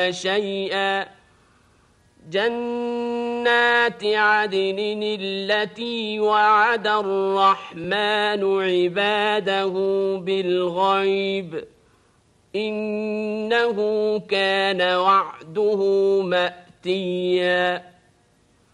شيئا جنات عدن التي وعد الرحمن عباده بالغيب إنه كان وعده مأتيا